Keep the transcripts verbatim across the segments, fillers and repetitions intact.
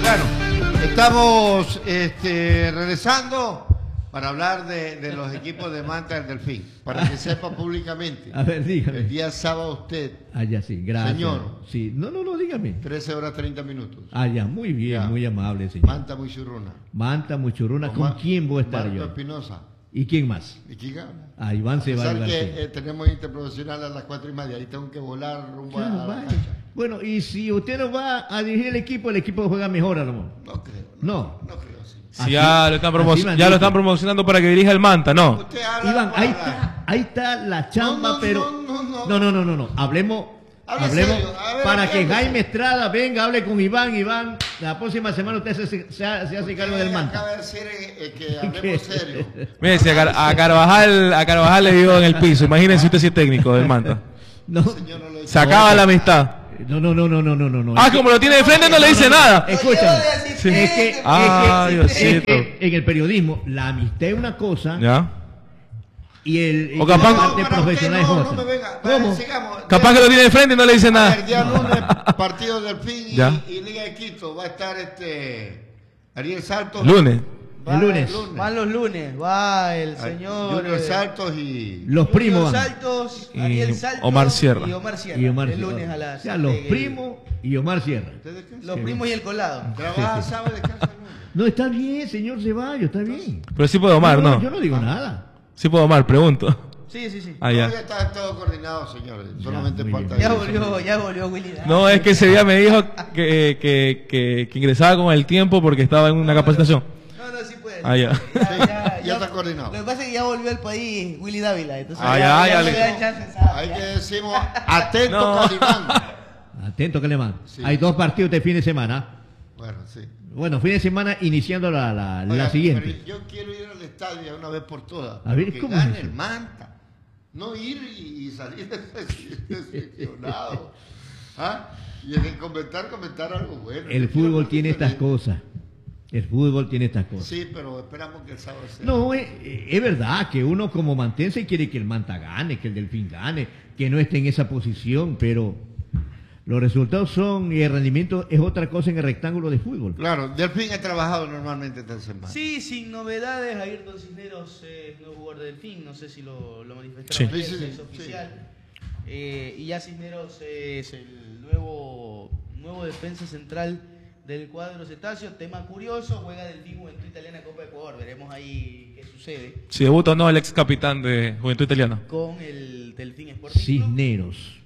Bueno, estamos este, regresando para hablar de, de los equipos de Manta del Delfín, para que sepa públicamente. A ver, dígame. El día sábado usted. Ah, ya sí, gracias. Señor. Sí, no, no, no, dígame. trece horas treinta minutos. Ah, ya, muy bien, Ya. muy amable, señor. Manta muy churruna. Manta Muchurruna, ¿con Ma- quién voy a estar Marco yo? Espinosa. ¿Y quién más? ¿Y quién habla? Ah, Iván se va a Pensar Iván, que sí. eh, tenemos interprofesional a las cuatro y media. Ahí tengo que volar rumbo Claro, a la vaya. cancha. Bueno, y si usted no va a dirigir el equipo, el equipo juega mejor, hermano. No creo. No. No creo, sí. Si Así- ya lo están, promo- así me han ya lo dicho. están promocionando para que dirija el Manta, ¿no? Usted habla Iván, por ahí hablar. está, ahí está la chamba, No, no, pero... no, no, no. no, no, no, no, no. Hablemos, Hable hablemos serio. A ver, para que hable Jaime serio. Estrada venga, hable con Iván. Iván, la próxima semana usted se, se, se hace Usted cargo del Manta. acaba de decir eh, eh, que hablemos serio. Mire, si a, Car- a Carvajal, a Carvajal le dio en el piso. Imagínense usted si es técnico del Manta. No, Señor, no lo dice. Se acaba la amistad. no, no, no, no, no, no, no. Ah, como lo tiene de frente no le dice nada. Escúchame. Sí. Es que, es Ay, que- es Diosito. que en el periodismo la amistad es una cosa ¿Ya? y el y O capaz- la parte No, para profesional usted, es no, otra. no me venga. ¿Cómo? Vaya, sigamos. Capaz que lo tiene de frente y no le dice A nada. ver, día lunes, partido del Delfín y, Ya. y Liga de Quito. Va a estar este Ariel Saltos. Lunes. El lunes. Van los lunes, va el señor Junior eh, Saltos y. Los primos Junior van. Saltos, Y Ariel Saltos Omar Sierra. y Omar Sierra. Y Omar el Sierra. lunes a O las sea, los eh, primos y Omar Sierra. ¿Ustedes qué? Los primos y el colado. Trabaja sábado de casa lunes. No, está bien, señor Ceballos, está bien. Pero sí puede Omar, ¿no? Yo no digo nada. Sí puedo Omar, pregunto. Sí, sí, sí. Ah, No, ya. ya está todo coordinado, señores. Solamente muy falta. Ya eso. volvió, ya volvió Willy. Dávila. No, es que ese día me dijo que, que, que, que ingresaba con el tiempo porque estaba en una capacitación. No, no, sí puede. Ah, ya. Ya, Ya está coordinado. Lo que pasa es que ya volvió al país Willy Dávila. Entonces Ah, ya, ya, ya, ya no le- le dan chance, ¿sabes? Ahí Ya. que decimos atento, No. Calimán. Atento, que le mando. Sí. Hay dos partidos de fin de semana. Bueno, sí. Bueno, fin de semana iniciando la, la, la Oiga, siguiente. pero yo quiero ir al estadio ya una vez por todas. A ver, que ¿cómo es gane eso? el Manta. No ir y, y salir decepcionado. ¿Ah? Y en comentar, comentar algo bueno. El Yo quiero fútbol ver tiene que estas se- cosas. El fútbol tiene estas cosas. Sí, pero esperamos que el sábado sea. No, es, es verdad que uno como mantense quiere que el Manta gane, que el Delfín gane, que no esté en esa posición, pero los resultados son y el rendimiento es otra cosa en el rectángulo de fútbol. Claro, Delfín ha trabajado normalmente esta semana. Sí, sin novedades, Ayrton Cisneros eh, es nuevo jugador del Delfín, no sé si lo, lo manifestaron Sí. ayer, Sí, sí, es sí. oficial. Eh, y ya Cisneros es el nuevo, nuevo defensa central del cuadro cetáceo. Tema curioso, juega Delfín Juventud Italiana Copa de Ecuador, veremos ahí qué sucede Si debuta o no el ex capitán de Juventud Italiana. con el Delfín Sporting Club. Cisneros.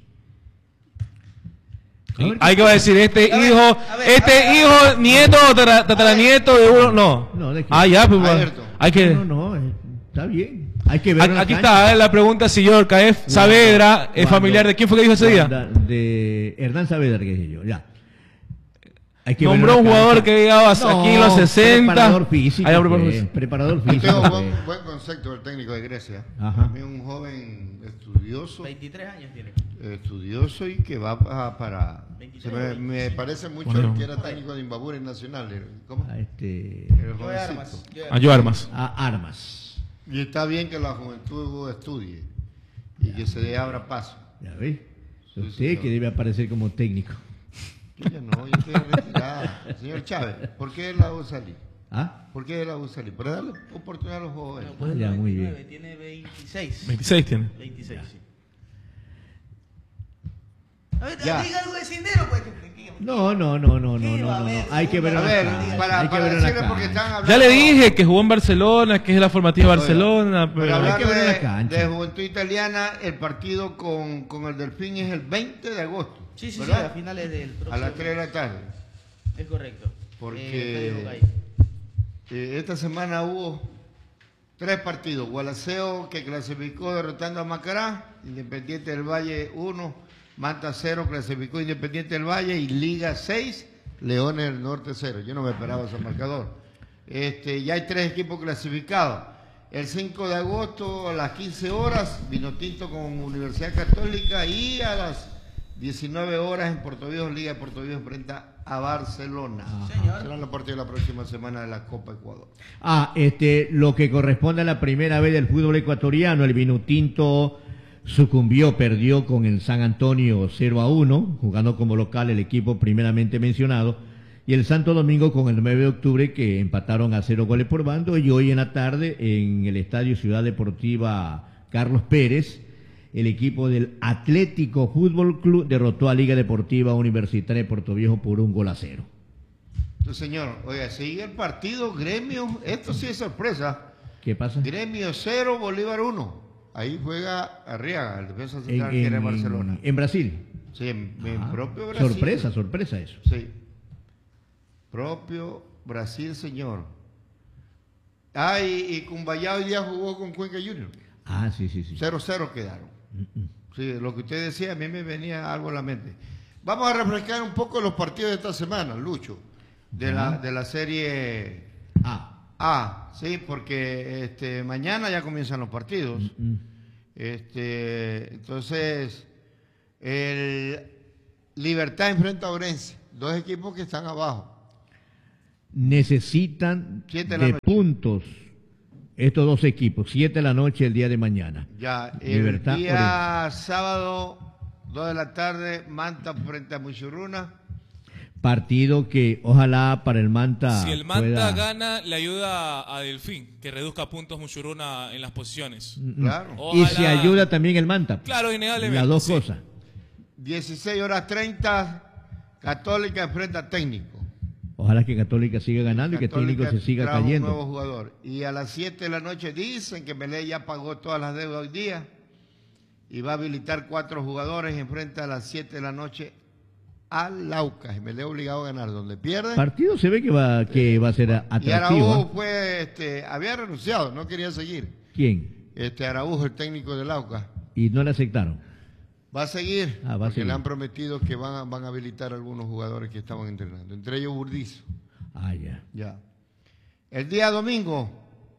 A ver, Hay que va a decir, este A ver, hijo, a ver, este a ver, hijo, a ver. nieto, tatara- tataranieto de uno, no. No, ¿de qué? Ah, ya, pues, bueno, Ayrton. hay que... No, no, eh, está bien. Hay que ver. Aquí una aquí cancha. está eh, la pregunta, si Yorka es Saavedra, es Cuando- familiar de quién fue que dijo ese día. cuando- De Hernán Saavedra, que dije yo, ya. Hay que ver Nombró una un jugador cancha. que llegaba No, aquí en los sesenta. Preparador físico. Ah, ya, preparador pues, físico. preparador Yo físico. tengo pues. buen, buen concepto del técnico de Grecia. Ajá. También un joven estudioso, veintitrés años tiene. estudioso y que va pa- para. veintitrés, se me, me veinticinco. parece mucho Bueno. el que era técnico de Imbabura y Nacional. el- ¿Cómo? A este, El Yo de jovencito. armas. yo de A Yo Armas. a Armas. Y está bien que la juventud estudie y que se le abra paso. ¿Ya ves? Sí, Usted señor. que debe aparecer como técnico. Yo ya no, yo estoy retirada. Señor Chávez, ¿por qué la U salir? ¿Ah? ¿Por qué la U salir? Para darle oportunidad a los jóvenes. No, pues Ah, ya, muy veintinueve, bien. tiene veintiséis. veintiséis tiene. veintiséis, sí. A ver, Ya. diga algo de Cisneros, pues. que- que- que- No, no, no, no, no, ¿Qué no, va a no, no. haber? Hay que ver A una ver, cancha, para, hay que para ver una decirle porque cancha. están hablando. Ya le dije que jugó en Barcelona, que es la formativa de Oiga, Barcelona, Para pero... hay hablar que ver de, la cancha. de Juventud Italiana, el partido con, con el Delfín es el veinte de agosto. Sí, sí, sí, ¿verdad? a finales del próximo. A las tres de la tarde. Es correcto. Porque- Eh, Estadio Jocay. Eh, esta semana hubo tres partidos. Gualaceo, que clasificó derrotando a Macará, Independiente del Valle uno, Manta cero, clasificó Independiente del Valle, y Liga seis, Leones del Norte cero. Yo no me esperaba ese marcador. Este, ya hay tres equipos clasificados. El cinco de agosto a las quince horas, Vinotinto con Universidad Católica, y a las diecinueve horas en Puerto Viejo, Liga de Puerto Viejo enfrenta a Barcelona. Señor. Serán los partidos de la próxima semana de la Copa Ecuador. Ah, este, lo que corresponde a la primera vez del fútbol ecuatoriano, el Vinotinto sucumbió, perdió con el San Antonio cero a uno, jugando como local el equipo primeramente mencionado, Y el Santo Domingo con el nueve de octubre, que empataron a cero goles por bando. Y hoy en la tarde, en el Estadio Ciudad Deportiva Carlos Pérez, el equipo del Atlético Fútbol Club derrotó a Liga Deportiva Universitaria de Puerto Viejo por un gol a cero. Sí, señor. Oiga, sigue el partido, Gremio, esto sí es sorpresa. ¿Qué pasa? Gremio cero, Bolívar uno. Ahí juega Arriaga, el defensa En, central que era en- Barcelona. en Brasil. Sí, en, en Ah, propio Brasil. sorpresa, sorpresa eso. Sí. Propio Brasil, señor. Ah, y, y Cumbayá hoy día jugó con Cuenca Junior. Ah, sí, sí, sí. cero cero quedaron. Mm, mm. Sí, lo que usted decía, a mí me venía algo a la mente. Vamos a refrescar un poco los partidos de esta semana, Lucho, de, Ya. la, de la serie Ah. A, sí, porque este, mañana ya comienzan los partidos. Mm, mm. Este, entonces, el Libertad enfrenta a Orense, dos equipos que están abajo. Necesitan Siete de la de noche. puntos estos dos equipos, siete de la noche el día de mañana. Ya, el Libertad, día sábado, dos de la tarde, Manta frente a Muchurruna. Partido que ojalá para el Manta Si el Manta pueda- gana, le ayuda a Delfín, que reduzca puntos Muchuruna en las posiciones. Mm, mm. Claro. Y Ojalá- se ayuda también el Manta. Claro, innegablemente, Las dos sí. cosas. dieciséis horas treinta, Católica enfrenta a Técnico. Ojalá que Católica siga ganando y que Católica Técnico se siga trajo un cayendo. nuevo jugador. Y a las siete de la noche dicen que Melé ya pagó todas las deudas hoy día y va a habilitar cuatro jugadores. Enfrenta a las siete de la noche al Laucas. Y Melé obligado a ganar. Donde pierde. Partido se ve que va que va a ser Y atractivo. Araújo ¿eh? fue, este, había renunciado, no quería seguir. ¿Quién? Este Araújo, el técnico del Laucas. Y no le aceptaron. Va a seguir, Ah, va a porque seguir. le han prometido que van a, van a habilitar algunos jugadores que estaban entrenando, entre ellos Burdizo. Ah, ya. Ya. El día domingo,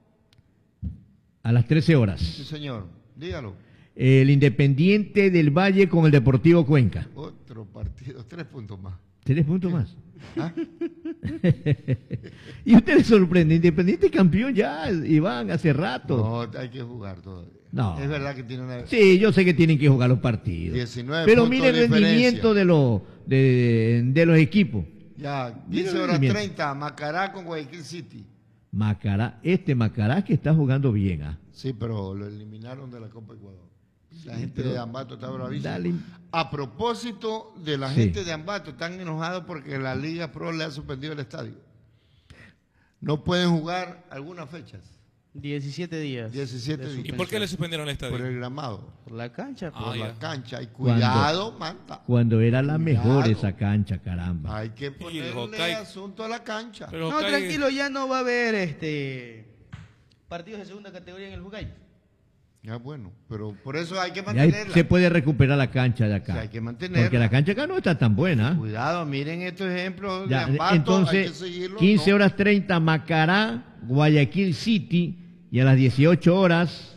A las trece sí horas. señor, dígalo. El Independiente del Valle con el Deportivo Cuenca. Otro partido, tres puntos más. Tres puntos más. ¿Ah? Y usted le sorprende, Independiente campeón ya, Iván, hace rato. No, hay que jugar todavía. No. Es verdad que tiene una... Sí, yo sé que tienen que jugar los partidos. diecinueve Pero puntos mire el de diferencia. rendimiento de los, de, de los equipos. Ya, Mira quince el horas rendimiento. treinta, Macará con Guayaquil City. Macará, este Macará que está jugando bien, ¿ah? Sí, pero lo eliminaron de la Copa Ecuador. La Sí, gente pero de Ambato está bravísima. dale. A propósito de la Sí. gente de Ambato, están enojados porque la Liga Pro le ha suspendido el estadio. No pueden jugar algunas fechas, diecisiete días. diecisiete de días. ¿Y por qué le suspendieron el estadio? por el gramado, Por la cancha. Ah, por ya. la cancha. Y ¿Cuándo? cuidado, manta. Cuando era la mejor Cuidado. esa cancha, caramba. Hay que ponerle Hokkaido. asunto a la cancha. Pero No, Hokkaido- tranquilo, ya no va a haber este partidos de segunda categoría en el Hokkaido. Ya bueno, pero por eso hay que Y ahí mantenerla. se puede recuperar la cancha de acá. Sí, hay que mantenerla. Porque la cancha acá no está tan buena. Cuidado, miren estos ejemplos Ya, de Ambato, hay que entonces, seguirlo. quince ¿no? horas treinta, Macará, Guayaquil City, y a las dieciocho horas,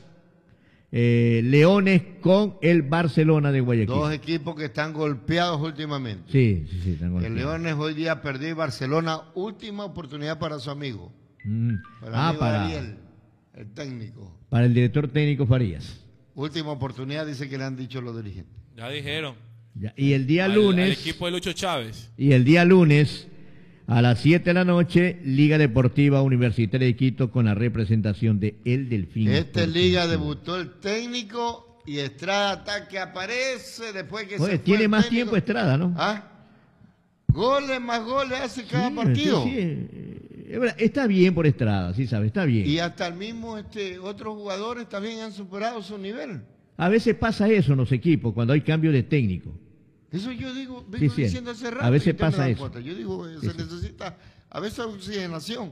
eh, Leones con el Barcelona de Guayaquil. Dos equipos que están golpeados últimamente. Sí, sí, sí. están El golpeados. Leones hoy día perdió y Barcelona, última oportunidad para su amigo. Mm. Para el Ah, amigo para, Ariel, el técnico. para el director técnico Farías. Última oportunidad, dice que le han dicho los dirigentes. Ya dijeron. Ya, Y el día Al- lunes, Al equipo de Lucho Chávez. y el día lunes, a las siete de la noche, Liga Deportiva Universitaria de Quito con la representación de El Delfín. Esta Sporting liga Club. debutó el técnico y Estrada está que aparece después que Oye, se fue tiene el más técnico. tiempo Estrada, ¿no? ¿Ah? Goles más goles hace cada Sí, partido. sí, sí, eh, es verdad, está bien por Estrada, sí sabe, está bien. Y hasta el mismo este, otros jugadores también han superado su nivel. A veces pasa eso en los equipos, cuando hay cambio de técnico. Eso yo digo, Sí, vengo sí. diciendo hace rato. A veces y usted me pasa da eso. cuenta. Yo digo, eh, Sí, se sí. necesita a veces oxigenación.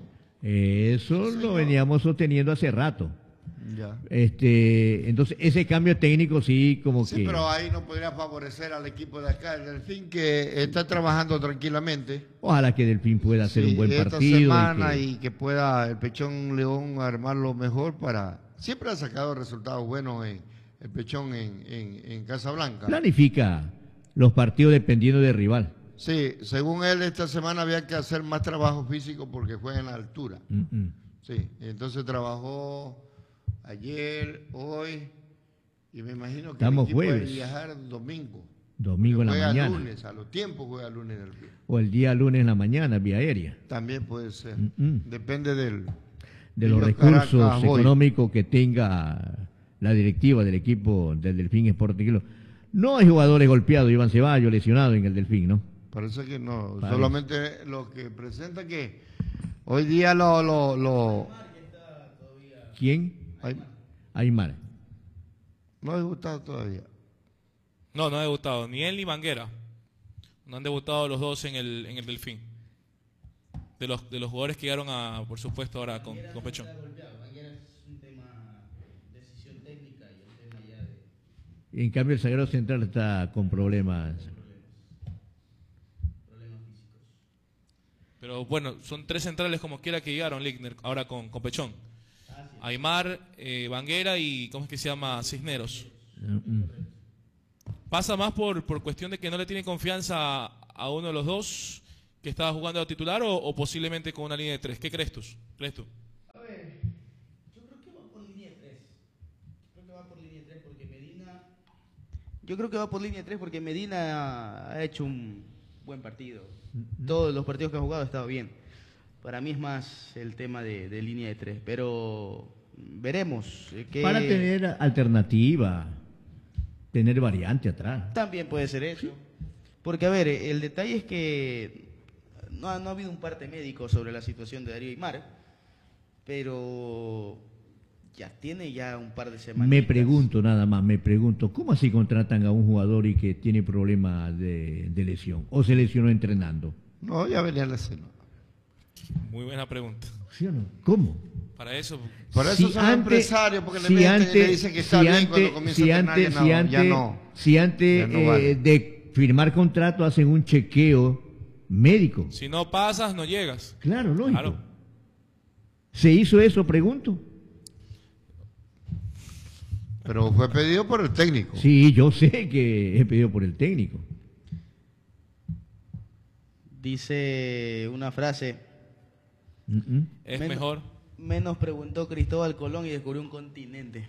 Eso Sí, lo señor. veníamos sosteniendo hace rato. Ya. Este, entonces ese cambio técnico sí como Sí, que pero ahí no podría favorecer al equipo de acá, el Delfín, que está trabajando tranquilamente. ojalá que Delfín pueda hacer Sí, un buen esta partido y semana que- y que pueda el Pechón León armarlo mejor para... Siempre ha sacado resultados buenos en el Pechón en, en, en Casablanca. planifica los partidos dependiendo del rival. Sí, según él esta semana había que hacer más trabajo físico porque juega en la altura. Mm, mm. Sí, entonces trabajó ayer, hoy, y me imagino que Estamos el equipo jueves. debe viajar domingo. Domingo en la Juega mañana. lunes, a los tiempos juega lunes en el Delfín. O el día lunes en la mañana, vía aérea. También puede ser. Mm, mm. Depende del... De los Ellos recursos Caracas, hoy. económicos que tenga la directiva del equipo del Delfín Sporting Club. No hay jugadores golpeados, Iván Ceballos lesionado en el Delfín, ¿no? Parece que no. Parece. Solamente lo que presenta que hoy día lo... lo, lo ¿Quién? Ay, Aymar. no ha debutado todavía. No, no ha debutado. Ni él ni Banguera. No han debutado los dos en el, en el Delfín. De los, de los jugadores que llegaron a, por supuesto, ahora con, con Pechón. En cambio, el zaguero central está con problemas. Pero bueno, son tres centrales como quiera que llegaron, Lickner, ahora con, con Pechón. Aymar, eh, Banguera y, ¿cómo es que se llama? Cisneros. Mm, mm. ¿Pasa más por, por cuestión de que no le tiene confianza a, a uno de los dos que estaba jugando a titular o, o posiblemente con una línea de tres? ¿Qué crees tú? ¿Crees tú? A ver, yo creo que va por línea de tres. Creo que va por línea de tres porque Medina... Yo creo que va por línea de tres porque Medina ha hecho un buen partido. Todos los partidos que ha jugado ha estado bien. Para mí es más el tema de, de línea de tres, pero veremos. eh, que Para tener alternativa, tener variante atrás. También puede ser eso. Porque, a ver, el detalle es que no ha, no ha habido un parte médico sobre la situación de Darío Aymar, pero ya tiene ya un par de semanas. Me pregunto nada más, me pregunto, ¿cómo así contratan a un jugador y que tiene problemas de, de lesión? ¿O se lesionó entrenando? No, ya venía la cena. Muy buena pregunta. ¿Sí o no? ¿Cómo? Para eso, Por eso Si son antes- empresarios, porque le, si meten y antes- le dicen que está si bien antes- cuando comienza si a entrenar, antes- ya, si no, antes- ya no. si antes Ya no eh, vale. de firmar contrato hacen un chequeo médico. si no pasas, no llegas. Claro, lógico. Claro. ¿Se hizo eso, pregunto? Pero fue pedido por el técnico. Sí, yo sé que es pedido por el técnico. Dice una frase, Mm, mm. Es Menos- mejor. menos preguntó Cristóbal Colón y descubrió un continente.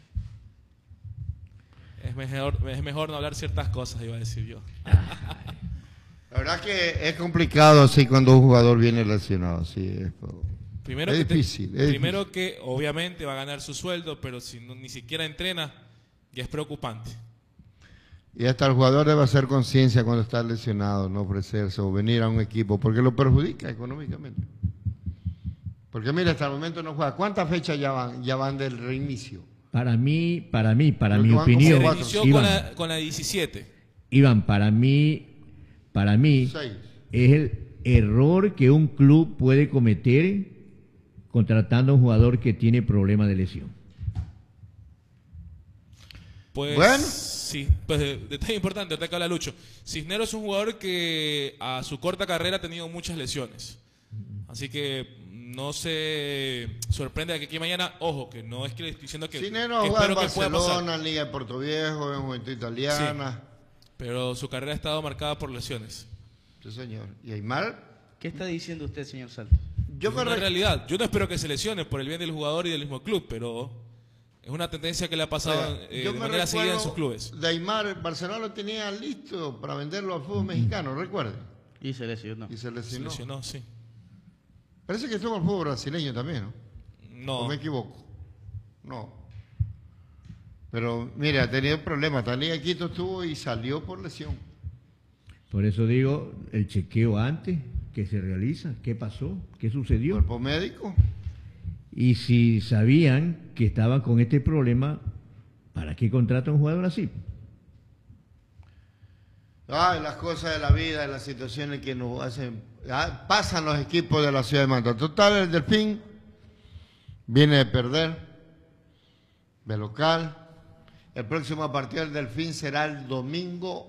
Es mejor, es mejor no hablar ciertas cosas, iba a decir yo. La verdad que es complicado así cuando un jugador viene lesionado. Sí, es, Primero, es que te- difícil. es primero que obviamente va a ganar su sueldo, pero si no- ni siquiera entrena, ya es preocupante. Y hasta el jugador debe hacer conciencia cuando está lesionado, no ofrecerse o venir a un equipo, porque lo perjudica económicamente. Porque mira, hasta el momento no juega. ¿Cuántas fechas ya van, ya van del reinicio? Para mí, para mí, para Creo mi que van como opinión, cuatro. Inició con Iván, la, con la diecisiete. Iván, para mí, para mí Seis. es el error que un club puede cometer contratando a un jugador que tiene problemas de lesión. Pues, Bueno. sí, pues de- detalle importante, ahorita que habla Lucho. Cisneros es un jugador que a su corta carrera ha tenido muchas lesiones. Así que no se sorprende de que aquí mañana, ojo, que no es que le estoy diciendo que, Cisneros que juega en espero que pueda pasar. Barcelona, en Liga de Puerto Viejo, en Juventud Italiana. Pero su carrera ha estado marcada por lesiones. Sí, señor. ¿Y Aymar? ¿Qué está diciendo usted, señor Salto? Yo es me una re- realidad. Yo no espero que se lesione por el bien del jugador y del mismo club, pero es una tendencia que le ha pasado Oiga, eh, yo de me manera seguida en recuerdo sus clubes. de Aymar, Barcelona lo tenía listo para venderlo al fútbol mexicano, recuerde. Y se lesionó. Y se Se lesionó. lesionó, sí. Parece que estuvo al fútbol brasileño también, ¿no? No. ¿O me equivoco? No. Pero mire, ha tenido problemas. También aquí estuvo y salió por lesión. Por eso digo, el chequeo antes que se realiza, ¿qué pasó? ¿Qué sucedió? Cuerpo médico. Y si sabían que estaban con este problema, ¿para qué contratan a un jugador así? Ay, las cosas de la vida, las situaciones que nos hacen. Ah, pasan los equipos de la ciudad de Manta. Total, el Delfín viene de perder de local. El próximo partido del Delfín será el domingo.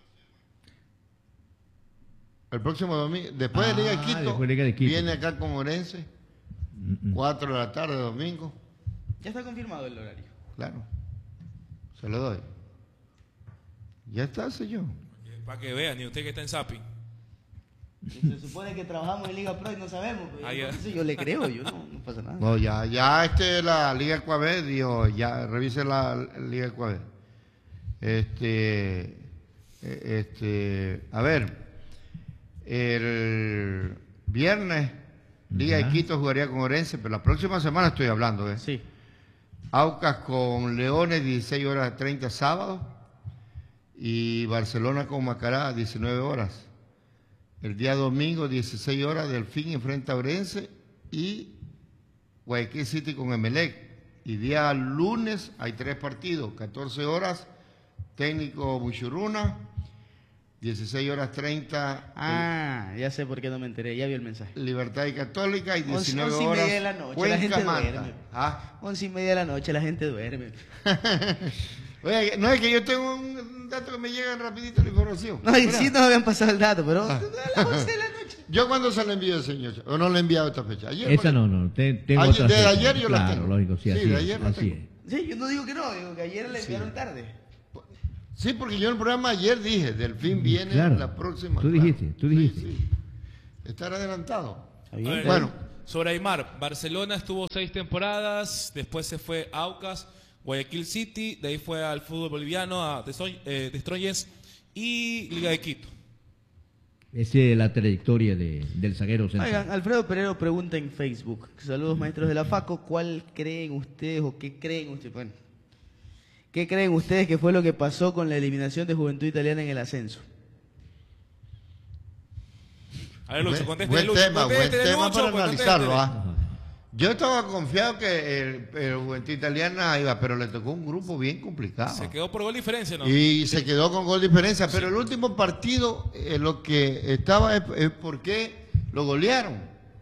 El próximo domingo, después de Liga de Ah, Quito, después de Liga de Quito. viene acá con Orense, Mm, mm. cuatro de la tarde, domingo. Ya está confirmado el horario. Claro, se lo doy. Ya está, señor. Para que vean, ni usted que está en Zapping. Se supone que trabajamos en Liga Pro y no sabemos. Pero Ah, ya. entonces yo le creo, yo no, no pasa nada. No, ya, ya este la Liga Ecuavés dijo, ya revise la Liga Ecuavés. Este, Eh, este, a ver, el viernes Liga Ya. de Quito jugaría con Orense, pero la próxima semana estoy hablando, ¿eh? Sí. Aucas con Leones, dieciséis horas treinta sábado, y Barcelona con Macará, diecinueve horas. El día domingo, dieciséis horas, Delfín enfrenta a Orense y Guayaquil City con Emelec. Y día lunes hay tres partidos, catorce horas, Técnico Muchurruna, dieciséis horas treinta, Ah, ya sé por qué no me enteré, ya vi el mensaje. Libertad y Católica, y Once- diecinueve once y horas, media de la noche, la Cuenca gente Manta. duerme. ¿Ah? Once y media de la noche, la gente duerme. Oye, no es que yo tengo un dato que me llega rapidito la información. No, y Mira, sí nos habían pasado el dato, pero Ah. a las once de la noche. Yo cuando se lo envío, señor, o no le he enviado esta fecha. Ayer, Esa porque- no, no. te- tengo Ayer- otra de fecha. ayer yo la Claro, tengo. lógico, sí, Sí, así de es, ayer la así tengo. es. Sí, yo no digo que no, digo que ayer le enviaron tarde. Sí, porque yo en el programa ayer dije, Delfín viene Claro. la próxima. Tú claro. dijiste, tú dijiste. Sí, sí. Estar adelantado. Está A bien. ver, Bueno. sobre Aymar, Barcelona estuvo seis temporadas, después se fue a Aucas, Guayaquil City, de ahí fue al fútbol boliviano, a Destroy- eh, Destroyers y Liga de Quito. Esa es la trayectoria de, del zaguero central. Oigan, Alfredo Pereiro pregunta en Facebook. Saludos, maestros de la FACO. ¿Cuál creen ustedes o qué creen ustedes? Bueno, ¿qué creen ustedes que fue lo que pasó con la eliminación de Juventud Italiana en el ascenso? A ver, Lucho, Buen- conteste, buen Lucho, tema, buen contéstele, tema Lucho, para pues, analizarlo. contéstele. ¿ah? Yo estaba confiado que el, el Juventud Italiana iba, pero le tocó un grupo bien complicado. Se quedó por gol diferencia, ¿no? Y se quedó con gol diferencia. Pero el último partido, eh, lo que estaba es, es por qué lo golearon.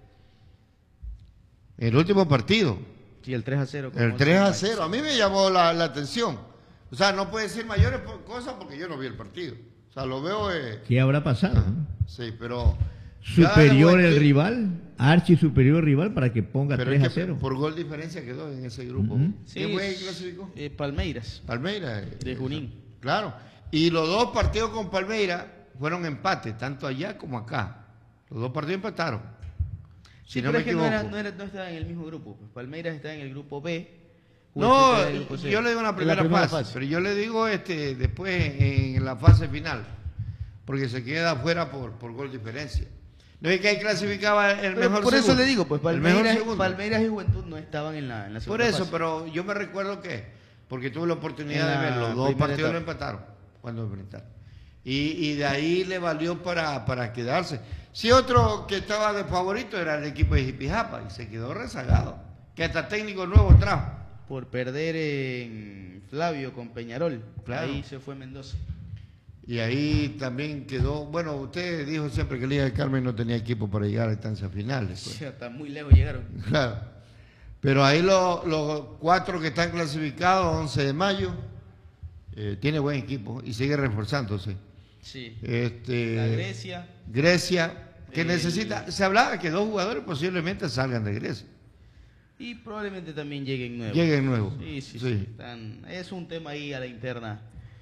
El último partido. Sí, el tres a cero. como El tres a siempre. cero. A mí me llamó la, la atención. O sea, no puede decir mayores po- cosas porque yo no vi el partido. O sea, lo veo... eh, ¿Qué habrá pasado? no? sí, pero... ya Superior el el Juventud- rival, archi superior rival para que ponga Pero tres es a que cero. por gol diferencia quedó en ese grupo. Ujú. Sí, ¿Quién fue el que clasificó? eh, Palmeiras. Palmeiras. eh, De Junín. Claro. Y los dos partidos con Palmeiras fueron empates, tanto allá como acá. Los dos partidos empataron. Sí, Si no pero me es que no, equivoco. era, no, era, no estaba en el mismo grupo. Pues Palmeiras está en el grupo B. No, Juventud está en el grupo C. yo le digo en la En primera, primera fase, pero yo le digo este después en la fase final, porque se queda afuera por, por gol diferencia. No es que ahí clasificaba el Pero mejor por eso segundo, le digo, pues el mejor Palmeiras, segundo. Palmeiras y Juventud no estaban en la, en la Por segunda eso, fase. pero yo me recuerdo que, porque tuve la oportunidad En de ver, la los dos primera partidos lo etapa. empataron cuando enfrentaron. Y, y de ahí le valió para, para quedarse. Si otro que estaba de favorito era el equipo de Jipijapa y se quedó rezagado, que hasta técnico nuevo trajo. Por perder en Flavio con Peñarol. Claro. Ahí se fue Mendoza. Y ahí también quedó, bueno, usted dijo siempre que Liga del Carmen no tenía equipo para llegar a instancias finales. pues. Sí, hasta muy lejos llegaron. Claro. Pero ahí lo- los cuatro que están clasificados, once de mayo, eh, tiene buen equipo y sigue reforzándose. Sí. Este, La Grecia. Grecia, que El- necesita, se hablaba que dos jugadores posiblemente salgan de Grecia, Y probablemente también lleguen nuevos. lleguen nuevos. Sí, sí, Sí. sí. Están- es un tema ahí a la interna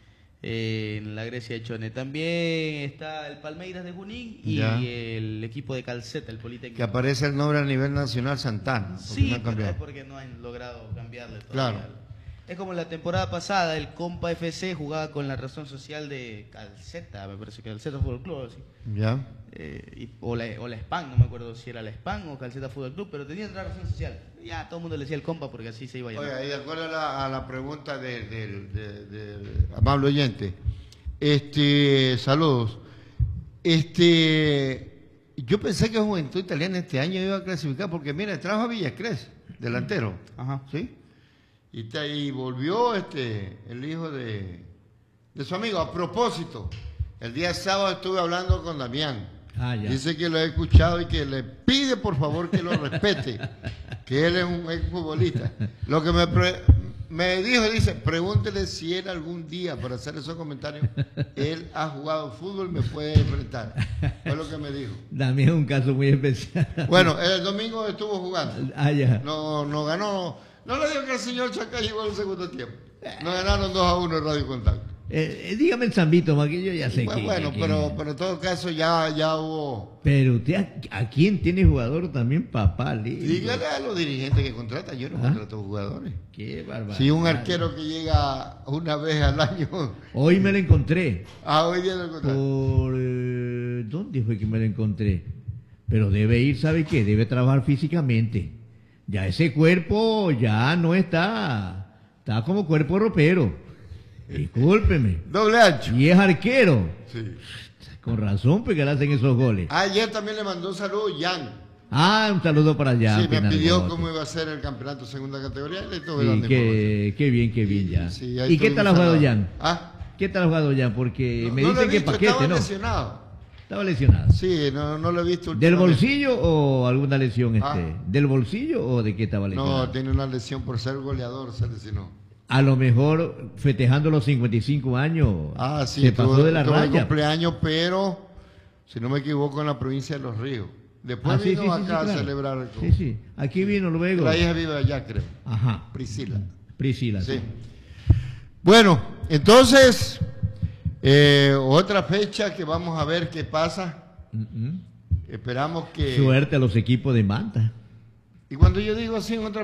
eh, en la Grecia de Chone. También está el Palmeiras de Junín y Ya. el equipo de Calceta, el Politécnico. Que aparece el nombre a nivel nacional Santana. porque Sí, no han pero cambiado. es porque no han logrado cambiarle todavía. Claro. Es como la temporada pasada, el Compa F C jugaba con la razón social de Calceta, me parece que Calceta Fútbol Club, así. Ya. Eh, y- o, la, o la Spam, no me acuerdo si era la Spam o Calceta Fútbol Club, pero tenía otra razón social. Ya todo el mundo le decía el Compa porque así se iba a llamar. Oiga, y de acuerdo a la, a la pregunta del de, de- de- de- amable oyente, este, saludos. Este, yo pensé que Juventud Italiana este año iba a clasificar porque mira, trajo a Villacrés, delantero, Ajá. ¿sí? Y, te- y volvió este, el hijo de, de su amigo. A propósito, el día sábado estuve hablando con Damián. Ah, ya. Dice que lo he escuchado y que le pide por favor que lo respete, que él es un exfutbolista. Lo que me, pre- me dijo, dice, pregúntele si él algún día, para hacer esos comentarios, él ha jugado fútbol, me puede enfrentar. Fue lo que me dijo. También es un caso muy especial. Bueno, el domingo estuvo jugando. Ah, ya. No, no ganó. No le digo que el señor Chaca llegó al segundo tiempo. Nos ganaron dos a uno en Radio Contacto. Eh, eh, dígame el Zambito, más que yo ya sé Bueno, que... bueno, que- pero, pero en todo caso ya, ya hubo... Pero usted, ¿a, a quién tiene jugador también, papá? Lindo? Dígale a los dirigentes que contratan, yo no ¿Ah? contrato jugadores. Qué barbaridad. Si un arquero que llega una vez al año... Hoy me lo encontré. Ah, hoy día lo contratan. Por... eh, ¿Dónde fue que me lo encontré? Pero debe ir, ¿sabe qué? Debe trabajar físicamente. Ya ese cuerpo ya no está... Está como cuerpo ropero. Discúlpeme. Doble ancho. Y es arquero. Sí. Con razón, porque le hacen esos goles. Ayer también le mandó un saludo Jan. Ah, un saludo para allá. Sí, me Penal pidió Bote. cómo iba a ser el campeonato segunda categoría y le estuve Sí, dando qué, qué bien, qué bien ya. Sí, ahí ¿Y qué tal ha tuvimos jugado a- Jan? Ah, ¿Qué tal ha jugado Jan? Porque no, me no lo he dicen que visto, paquete, estaba ¿no? lesionado. Estaba lesionado. Sí, no, no lo he visto ¿Del últimamente. bolsillo o alguna lesión este? Ah. ¿Del bolsillo o de qué estaba lesionado? No, tiene una lesión por ser goleador, se lesionó. A lo mejor festejando los cincuenta y cinco años Ah, sí, se pasó tuvo- de la tuvo el raya. cumpleaños, pero si no me equivoco, en la provincia de Los Ríos. Después Ah, sí, vino sí, sí, acá sí, a claro. celebrar el Sí, sí. Aquí vino luego. La hija vive allá, creo. Ajá. Priscila. Priscila. Sí. Bueno, entonces, eh, otra fecha que vamos a ver qué pasa. Mm, mm. Esperamos que... Suerte a los equipos de Manta. Y cuando yo digo así en otra